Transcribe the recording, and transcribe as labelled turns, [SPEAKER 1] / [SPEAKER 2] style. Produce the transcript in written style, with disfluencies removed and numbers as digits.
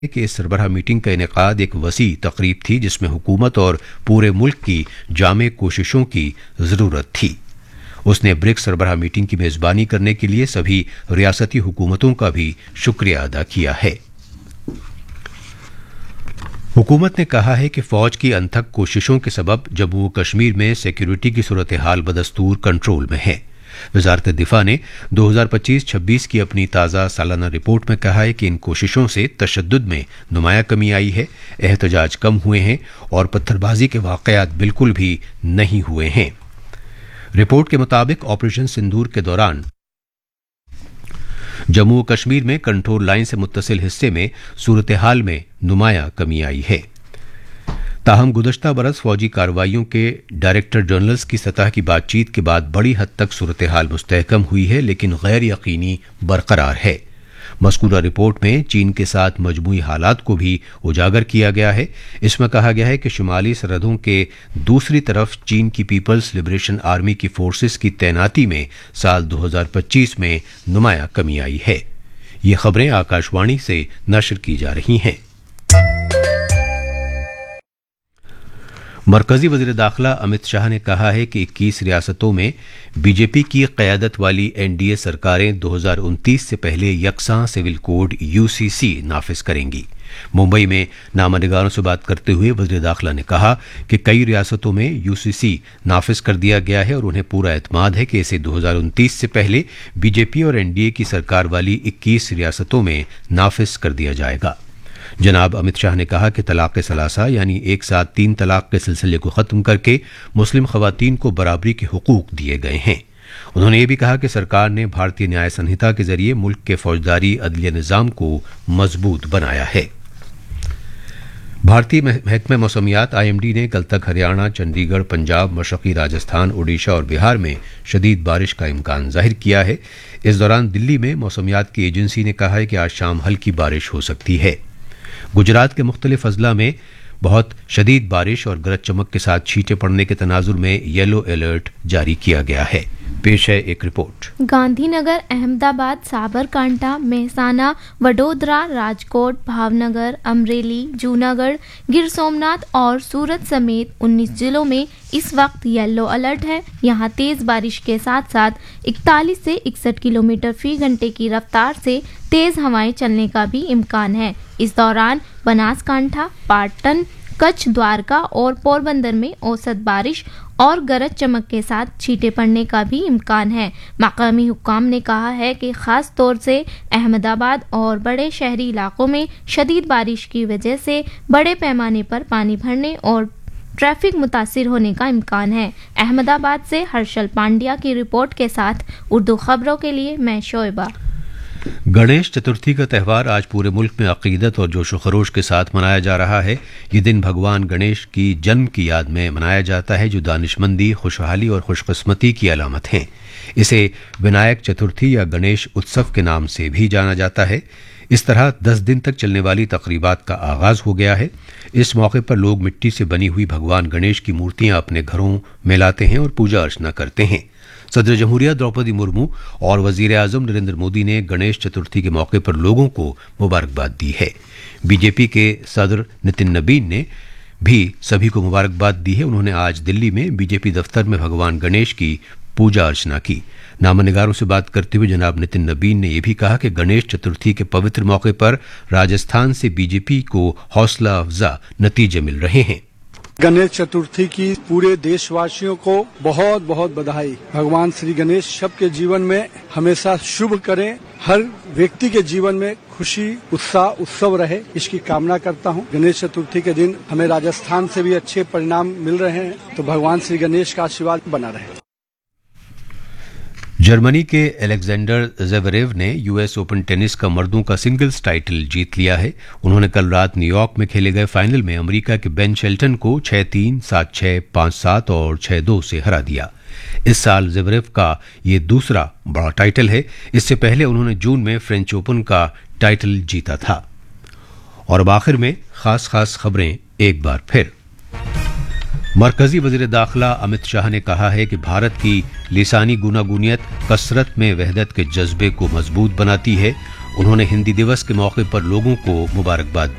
[SPEAKER 1] कि इस सरबराह मीटिंग का इनेकाद एक वसी तकरीब थी जिसमें हुकूमत और पूरे मुल्क की जामे कोशिशों की जरूरत थी। उसने ब्रिक्स सरबराह मीटिंग की मेजबानी करने के लिए सभी रियासती हुकूमतों का भी शुक्रिया अदा किया है। हुकूमत ने कहा है कि फौज की अनथक कोशिशों के सबब जम्मू कश्मीर में सिक्योरिटी की सूरत हाल बदस्तूर कंट्रोल में है। वजारत दिफा ने 2025-26 की अपनी ताज़ा सालाना रिपोर्ट में कहा है कि इन कोशिशों से तशद्दुद में नुमाया कमी आई है, एहतजाज कम हुए हैं और पत्थरबाजी के वाक़यात बिल्कुल भी नहीं हुए हैं। रिपोर्ट के मुताबिक ऑपरेशन सिंदूर के दौरान जम्मू कश्मीर में कंट्रोल लाइन से मुत्तसिल हिस्से में सूरत हाल में नुमाया कमी आई है। ताहम गुज़श्ता बरस फौजी कार्रवाइयों के डायरेक्टर जनरल्स की सतह की बातचीत के बाद बड़ी हद तक सूरत हाल मुस्तहकम हुई है, लेकिन गैर यकीनी बरकरार है। मज़कूरा रिपोर्ट में चीन के साथ मजमूई हालात को भी उजागर किया गया है। इसमें कहा गया है कि शुमाली सरहदों के दूसरी तरफ चीन की पीपल्स लिबरेशन आर्मी की फोर्सेस की तैनाती में साल 2025 में नुमाया कमी आई है। ये खबरें आकाशवाणी से नशर की जा रही हैं। मरकजी वज़ीर दाखिला अमित शाह ने कहा है कि 21 रियासतों में बीजेपी की क़यादत वाली एनडीए सरकारें 2029 से पहले यकसां सिविल कोड यूसीसी नाफिज करेंगी। मुंबई में नामानिगारों से बात करते हुए वज़ीर दाखिला ने कहा कि कई रियासतों में यूसीसी नाफिज कर दिया गया है और उन्हें पूरा एतमाद है कि इसे 2029 से पहले बीजेपी और एनडीए की सरकार वाली 21 रियासतों में नाफिज कर दिया जाएगा। जनाब अमित शाह ने कहा कि तलाक़ सलासा यानी एक साथ 3 तलाक़ के सिलसिले को ख़त्म करके मुस्लिम ख़वातीन को बराबरी के हुकूक दिए गए हैं। उन्होंने ये भी कहा कि सरकार ने भारतीय न्याय संहिता के जरिए मुल्क के फौजदारी अदलिया निज़ाम को मजबूत बनाया है। भारतीय महकमा मौसमियात IMD ने कल तक हरियाणा, चंडीगढ़, पंजाब, मशरक़ी राजस्थान, ओडिशा और बिहार में शदीद बारिश का इम्कान जाहिर किया है। इस दौरान दिल्ली में मौसमियात की एजेंसी ने कहा है कि आज शाम हल्की बारिश हो सकती है। गुजरात के मुख्तलिफ अजला में बहुत शदीद बारिश और गरज चमक के साथ छींटे पड़ने के तनाजुर में येलो अलर्ट जारी किया गया है। पेश है एक रिपोर्ट।
[SPEAKER 2] गांधीनगर, अहमदाबाद, साबरकांठा, मेहसाना, वडोदरा, राजकोट, भावनगर, अमरेली, जूनागढ़, गिर सोमनाथ और सूरत समेत 19 जिलों में इस वक्त येलो अलर्ट है। यहाँ तेज बारिश के साथ साथ 41 से 61 किलोमीटर फी घंटे की रफ्तार से तेज हवाएं चलने का भी इम्कान है। इस दौरान बनासकांठा, पाटन, कच्छ, द्वारका और पोरबंदर में औसत बारिश और गरज चमक के साथ छींटे पड़ने का भी इम्कान है। मकामी हुक्काम ने कहा है कि खास तौर से अहमदाबाद और बड़े शहरी इलाकों में शदीद बारिश की वजह से बड़े पैमाने पर पानी भरने और ट्रैफिक मुतासिर होने का इम्कान है। अहमदाबाद से हर्षल पांड्या की रिपोर्ट के साथ उर्दू खबरों के लिए मैं शोएबा।
[SPEAKER 1] गणेश चतुर्थी का त्यौहार आज पूरे मुल्क में अकीदत और जोश व खरोश के साथ मनाया जा रहा है। ये दिन भगवान गणेश की जन्म की याद में मनाया जाता है, जो दानिशमंदी, खुशहाली और खुशकिस्मती की अलामत हैं। इसे विनायक चतुर्थी या गणेश उत्सव के नाम से भी जाना जाता है। इस तरह 10 दिन तक चलने वाली तकरीबात का आगाज हो गया है। इस मौके पर लोग मिट्टी से बनी हुई भगवान गणेश की मूर्तियां अपने घरों में लाते हैं और पूजा अर्चना करते हैं। सदर जमहूरिया द्रौपदी मुर्मू और वजीर आजम नरेंद्र मोदी ने गणेश चतुर्थी के मौके पर लोगों को मुबारकबाद दी है। बीजेपी के सदर नितिन नबीन ने भी सभी को मुबारकबाद दी है। उन्होंने आज दिल्ली में बीजेपी दफ्तर में भगवान गणेश की पूजा अर्चना की। नामनिगारों से बात करते हुए जनाब नितिन नबीन ने यह भी कहा कि गणेश चतुर्थी के पवित्र मौके पर राजस्थान से बीजेपी को हौसला अफजा नतीजे मिल रहे हैं।
[SPEAKER 3] गणेश चतुर्थी की पूरे देशवासियों को बहुत बहुत बधाई। भगवान श्री गणेश सबके जीवन में हमेशा शुभ करें, हर व्यक्ति के जीवन में खुशी, उत्साह, उत्सव रहे, इसकी कामना करता हूं। गणेश चतुर्थी के दिन हमें राजस्थान से भी अच्छे परिणाम मिल रहे हैं, तो भगवान श्री गणेश का आशीर्वाद बना रहे।
[SPEAKER 1] जर्मनी के अलेक्जेंडर ज़वेरेव ने यूएस ओपन टेनिस का मर्दों का सिंगल्स टाइटल जीत लिया है। उन्होंने कल रात न्यूयॉर्क में खेले गए फाइनल में अमेरिका के बेन शेल्टन को 6-3, 7-6, 5-7 और 6-2 से हरा दिया। इस साल ज़वेरेव का ये दूसरा बड़ा टाइटल है। इससे पहले उन्होंने जून में फ्रेंच ओपन का टाइटल जीता था। और अब आखिर में खास खबरें एक बार फिर। मरकजी वज़ीर दाखिला अमित शाह ने कहा है कि भारत की लिसानी गुनागुनियत कसरत में वहदत के जज्बे को मजबूत बनाती है। उन्होंने हिंदी दिवस के मौके पर लोगों को मुबारकबाद दी।